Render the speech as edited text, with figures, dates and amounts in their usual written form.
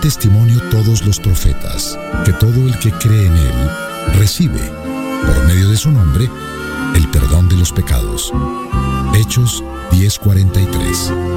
testimonio todos los profetas, que todo el que cree en Él recibe, por medio de su nombre, el perdón de los pecados. Hechos 10:43.